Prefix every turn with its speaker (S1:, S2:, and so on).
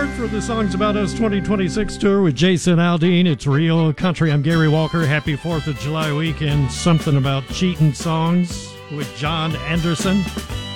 S1: start for the Songs About Us 2026 tour with Jason Aldean. It's Real Country. I'm Gary Walker. Happy 4th of July weekend. Something about cheating songs with John Anderson.